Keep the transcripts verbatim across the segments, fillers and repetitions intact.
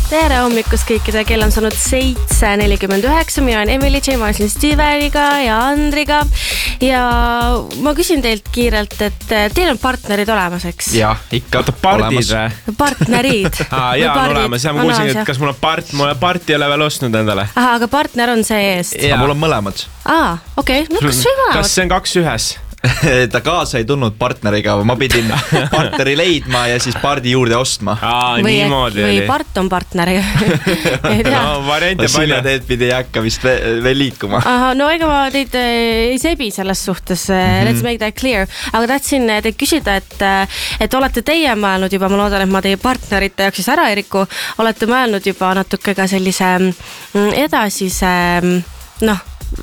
Tere hommikust kõikide, kell on saanud seitse nelikümmend üheksa, mina olen Emily J, ma olen siin Steveniga ja Andriga ja ma küsin teilt kiirelt, et teil on partnerid olemas, eks? Jah, ikka. Oota, partid või? Partnerid. Aa, jaa, on olemas. Ja ma kuulsin, et kas mul on part, mul on part ei ole veel ostnud endale. Aha, aga partner on see eest. Ja mul on mõlemad. Aa, okei. Okay. No kas või mõlemad? Kas see on kaks ühes? Ta kaasa ei tulnud partneriga, ma pidin partneri leidma ja siis pardi juurde ostma. Aa, või, niimoodi või oli. part on partneriga. No, variante no, sinna teed pidi ei hakka vist veel, veel liikuma. Aha, no ega ma teid ei sebi selles suhtes. Mm-hmm. Let's make that clear. Aga tahtsin teid küsida, et, et olete teie mõelnud juba, ma loodan, et ma teie partnerite jaoks siis ära ei riku, olete mõelnud juba natuke ka sellise edasise, noh,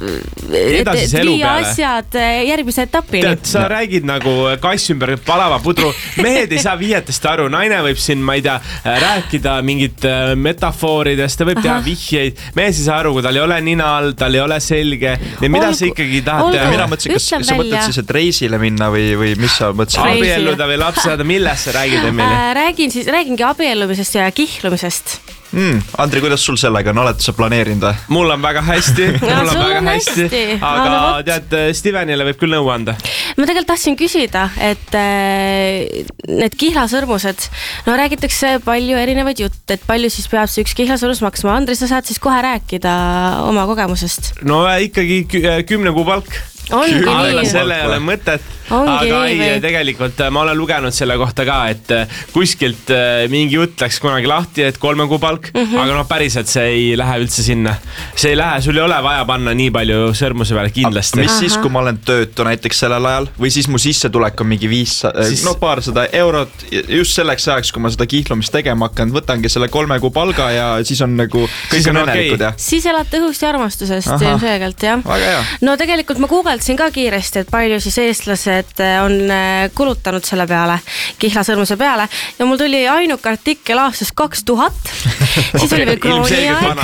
edasise elu peale. Asjad järgmise etapini. Tead, sa räägid nagu kass ümber palava pudru. Mehed ei saa viietest aru. Naine võib siin, ma ei tea, rääkida mingit metafooridest, ta võib teha vihjeid. Mees ei saa aru, kui tal ei ole nina all, tal ei ole selge. Ja mida olgu, sa ikkagi tahad olgu, teha? Mina mõtlesin, kas sa välja. Mõtled siis, et reisile minna või, või mis sa mõtlesid? Abielluda või lapseda, millest sa räägid, Emily? Räägin siis, räägingi abiellumisest ja kihlumisest. Mm, Andri, kuidas sul sellega on? Oled sa planeerinud? Mul on väga hästi, mul no, on väga on hästi, hästi. aga no, tead, Stevenile võib küll nõu anda. Ma tegelikult tahtsin küsida, et äh, need kihlasõrmused, no räägitakse palju erinevaid jutt, et palju siis peab see üks kihlasõrmus maksma. Andri, sa saad siis kohe rääkida oma kogemusest. No ikkagi kümne kuu palk. Ongi alla nii. Selle ei ole mõtet. Ongi aga nii, ei, tegelikult ma olen lugenud selle kohta ka, et kuskilt mingi jutt läks kunagi lahti, et kolme kuu palk, mm-hmm. aga no päriselt see ei lähe üldse sinna. See ei lähe, sul ei ole vaja panna nii palju sõrmuse peale kindlasti. Mis Aha. siis, kui ma olen töötu näiteks sellel ajal või siis mu sissetulek on mingi viissada, siis... no paarsada eurot just selleks ajaks, kui ma seda kihlumist tegema hakkan, võtangi selle kolme kuu palga ja siis on nagu kõik on õnnelikud. Okay. Siis elate õhust ja armastusest ilmselgelt, jah. Väga hea. No tegelikult ma guugeldasin ka kiiresti, et palju siis eestlased on kulutanud selle peale, kihlasõrmuse peale ja mul tuli ainuke artikkel aastas kaks tuhat. Siis oli veel krooniaeg.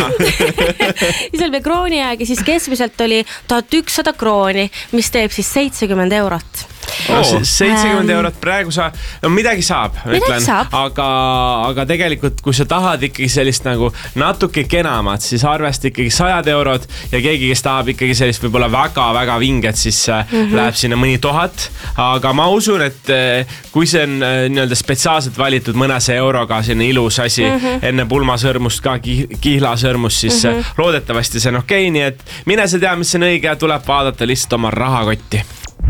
Siis oli veel krooniaeg ja siis keskmiselt oli tuhat ükssada krooni, mis teeb siis seitsekümmend eurot. No, seitsekümmend eurot praegu sa, no midagi saab, midagi ütlen, saab. Aga, aga tegelikult, kui sa tahad ikkagi sellist nagu natuke kenamat, siis arvest ikkagi sajad eurod ja keegi, kes tahab ikkagi sellist võib-olla väga-väga vinget, siis mm-hmm. läheb sinna mõni tuhat. Aga ma usun, et kui see on nii-öelda spetsiaalselt valitud mõnese euroga sinna ilus asi mm-hmm. enne pulmasõrmust ka kihlasõrmust, siis mm-hmm. loodetavasti see on okei, nii et mine sa tea, mis on õige ja tuleb vaadata lihtsalt oma rahakotti.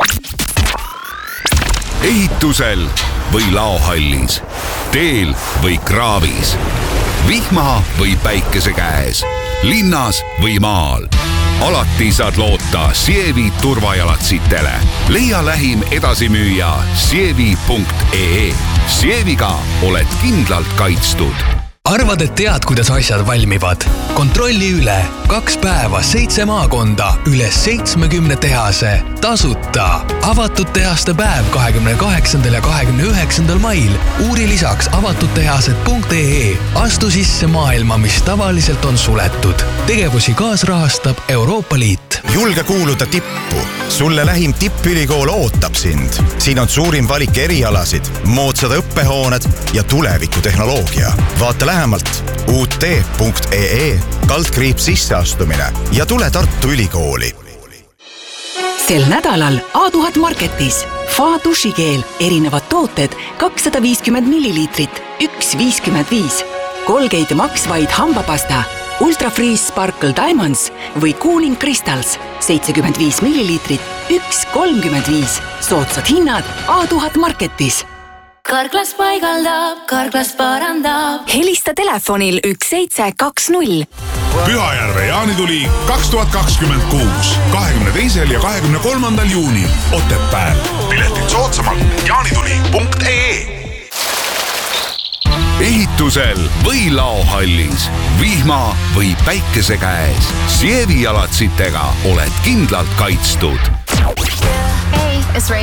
Ehitusel või laohallis, teel või kraavis, vihma või päikese käes, linnas või maal. Alati saad loota Sievi turvajalatsitele. Leia lähim edasimüüja sievi punkt ee. Sieviga oled kindlalt kaitstud. Arvad, et tead, kuidas asjad valmivad? Kontrolli üle. Kaks päeva, seitse maakonda, üle seitsmekümne tehase. Tasuta. Avatud tehaste päev kahekümne kaheksandal ja kahekümne üheksandal mail. Uuri lisaks avatuttehased punkt ee. Astu sisse maailma, mis tavaliselt on suletud. Tegevusi kaasrahastab Euroopa Liit. Julge kuuluda tippu. Sulle lähim tippülikool ootab sind. Siin on suurim valik erialasid, moodsad õppehooned ja tulevikutehnoloogia. Vaata lähemalt u t punkt ee kaldkriip sisseastumine ja tule Tartu Ülikooli. Sel nädalal A tuhat Marketis Fa dušikeel, erinevad tooted kakssada viiskümmend milliliitrit, üks viiskümmend viis. Colgate Max vaid hambapasta, Ultra Freeze Sparkle Diamonds või Cooling Crystals seitsekümmend viis milliliitrit, üks kolmkümmend viis. Soodsad hinnad A tuhat Marketis. Karklas paigaldab, Karklas parandab. Helista telefonil üks seitse kaks null. Pühajärve jaanituli kaks tuhat kakskümmend kuus, kahekümne teisel ja kahekümne kolmandal juunil Otepääl. Piletid soodsamalt jaanituli punkt ee. Ehitusel või laohallis, vihma või päikese käes, Sievi jalatsitega oled kindlalt kaitstud. Hey, it's Ray.